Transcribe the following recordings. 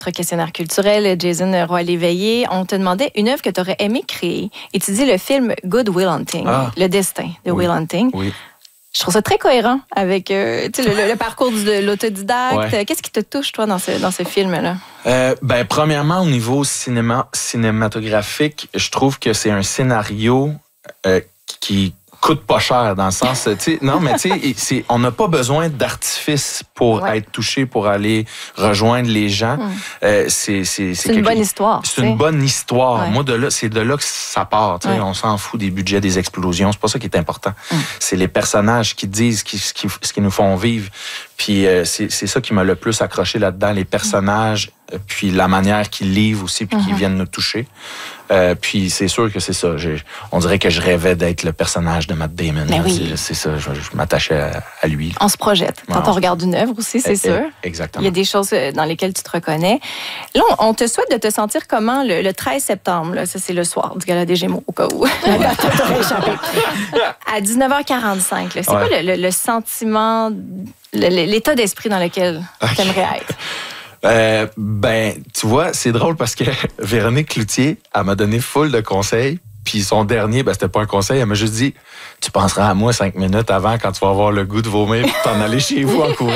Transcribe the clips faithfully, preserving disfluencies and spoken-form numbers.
notre questionnaire culturel, Jason Roy-Léveillé, on te demandait une œuvre que tu aurais aimé créer. Et tu dis le film Good Will Hunting, ah. Le destin de oui. Will Hunting. Oui. Je trouve ça très cohérent avec euh, le, le, le parcours de l'autodidacte. Ouais. Qu'est-ce qui te touche, toi, dans ce, dans ce film-là? Euh, ben, premièrement, au niveau cinéma, cinématographique, je trouve que c'est un scénario euh, qui coûte pas cher, dans le sens, tu sais, non, mais tu sais, on n'a pas besoin d'artifice pour ouais. être touché, pour aller rejoindre les gens. Hum. Euh, c'est c'est, c'est, c'est une bonne histoire. C'est une bonne histoire. Ouais. Moi, de là, c'est de là que ça part. Tu sais, ouais. On s'en fout des budgets, des explosions. C'est pas ça qui est important. Hum. C'est les personnages qui disent qui, ce, qui, ce qui nous font vivre. Puis euh, c'est, c'est ça qui m'a le plus accroché là-dedans, les personnages, hum. puis la manière qu'ils livrent aussi, puis hum. qu'ils viennent nous toucher. Euh, puis c'est sûr que c'est ça. J'ai, on dirait que je rêvais d'être le personnage de Matt Damon. Oui. C'est, c'est ça, je, je m'attachais à, à lui. On se projette. Quand ouais, on, on regarde une œuvre aussi, c'est eh, sûr. Exactement. Il y a des choses dans lesquelles tu te reconnais. Là, on, on te souhaite de te sentir comment le, le treize septembre. Là, ça, c'est le soir du Gala des Gémeaux, au cas où. À dix-neuf heures quarante-cinq. Là, c'est ouais. quoi le, le, le sentiment, le, l'état d'esprit dans lequel okay. tu aimerais être? Euh, ben, tu vois, c'est drôle parce que Véronique Cloutier, elle m'a donné full de conseils. Puis son dernier, ben, c'était pas un conseil, elle m'a juste dit « Tu penseras à moi cinq minutes avant quand tu vas avoir le goût de vomir puis t'en aller chez vous en courant. »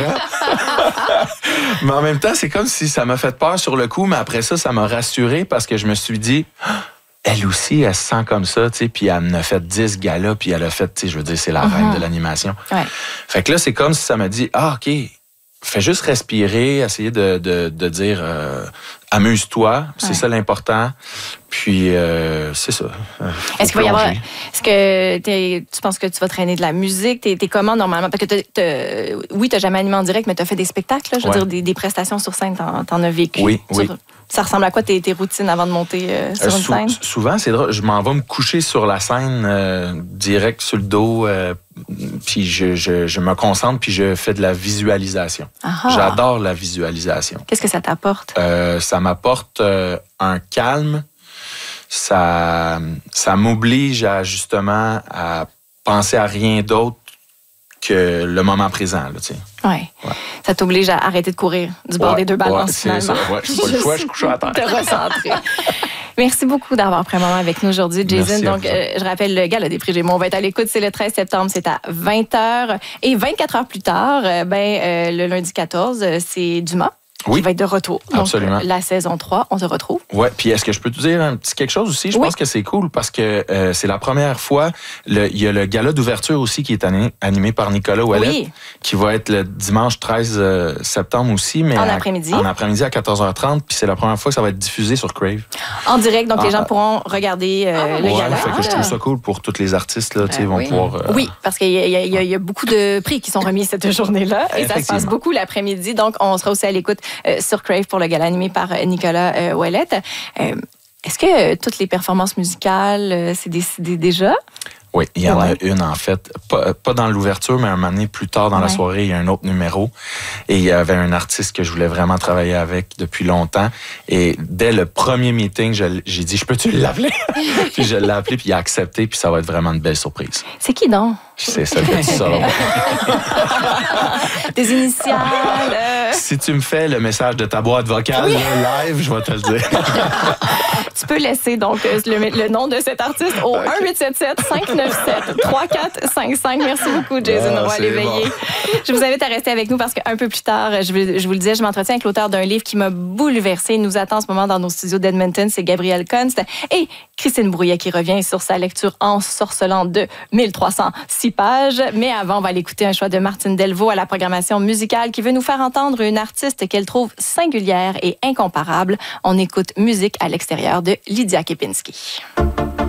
Mais en même temps, c'est comme si ça m'a fait peur sur le coup, mais après ça, ça m'a rassuré parce que je me suis dit « Elle aussi, elle se sent comme ça, tu sais, puis elle en a fait dix galas, puis elle a fait, tu sais, je veux dire, c'est la mm-hmm. reine de l'animation. Ouais. » Fait que là, c'est comme si ça m'a dit « Ah, OK. » Fais juste respirer, essayer de, de, de dire euh, amuse-toi, c'est ouais. ça l'important. Puis euh, c'est ça. Est-ce qu'il va y avoir. Est-ce que t'es, tu penses que tu vas traîner de la musique? T'es, t'es comment normalement? Parce que t'as, t'as, oui, tu n'as jamais animé en direct, mais tu as fait des spectacles, là, je veux ouais. dire, des, des prestations sur scène, t'en, t'en as vécu. Oui, sur, oui. Ça ressemble à quoi tes, tes routines avant de monter euh, sur euh, une sou- scène? Souvent, c'est drôle. Je m'en vais me coucher sur la scène, euh, direct sur le dos, euh, puis je, je, je me concentre, puis je fais de la visualisation. Aha. J'adore la visualisation. Qu'est-ce que ça t'apporte? Euh, ça m'apporte euh, un calme. Ça, ça m'oblige à, justement, à penser à rien d'autre que le moment présent. Là, tu sais. Ouais. ouais. Ça t'oblige à arrêter de courir du bord ouais, des deux balances, ouais, finalement. C'est ça. Ouais, je pas le choix, je couche à terre. Te recentrer. Merci beaucoup d'avoir pris un moment avec nous aujourd'hui, Jason. Merci Donc, euh, je rappelle, le Gala des Prix Gémeaux, on va être à l'écoute, c'est le treize septembre, c'est à vingt heures. Et vingt-quatre heures plus tard, euh, ben, euh, le lundi quatorze, c'est Dumas. Oui. Qui va être de retour. Donc, absolument. La saison trois, on te retrouve. Oui, puis est-ce que je peux te dire un petit quelque chose aussi? Je oui. pense que c'est cool parce que euh, c'est la première fois, le, il y a le gala d'ouverture aussi qui est animé, animé par Nicolas Ouellet, oui. qui va être le dimanche treize septembre aussi. Mais en à, après-midi. En après-midi à quatorze heures trente, puis c'est la première fois que ça va être diffusé sur Crave. En direct, donc ah, les gens pourront regarder euh, ah, le ouais, gala. Fait que je trouve ça cool pour tous les artistes, là, tu sais, euh, vont oui. pouvoir... Euh... Oui, parce qu'il y a, il y, a, il y a beaucoup de prix qui sont remis cette journée-là et ça se passe beaucoup l'après-midi, donc on sera aussi à l'écoute euh, sur Crave pour le gala animé par Nicolas euh, Ouellet. Euh, est-ce que euh, toutes les performances musicales, euh, c'est décidé déjà? Oui, il y en ouais. a une, en fait. Pas, pas dans l'ouverture, mais un moment donné, plus tard dans ouais. la soirée, il y a un autre numéro. Et il y avait un artiste que je voulais vraiment travailler avec depuis longtemps. Et dès le premier meeting, je, j'ai dit, je peux-tu l'appeler? Puis je l'ai appelé, puis il a accepté, puis ça va être vraiment une belle surprise. C'est qui donc? C'est ça, petit solo. Des initiales. Euh... Si tu me fais le message de ta boîte vocale oui. live, je vais te le dire. Tu peux laisser donc le, le nom de cet artiste au okay. un huit sept sept cinq neuf sept trois quatre cinq cinq. Merci beaucoup, Jason ah, Roy-Léveillé. Bon. Je vous invite à rester avec nous parce qu'un peu plus tard, je, je vous le disais, je m'entretiens avec l'auteur d'un livre qui m'a bouleversée. Il nous attend en ce moment dans nos studios d'Edmonton. C'est Gabriel Kunst et Christine Brouillet qui revient sur sa lecture ensorcelante de mille trois cent six pages. Mais avant, on va aller écouter un choix de Martine Delvaux à la programmation musicale qui veut nous faire entendre une artiste qu'elle trouve singulière et incomparable. On écoute Musique à l'extérieur de Lydia Kepinski.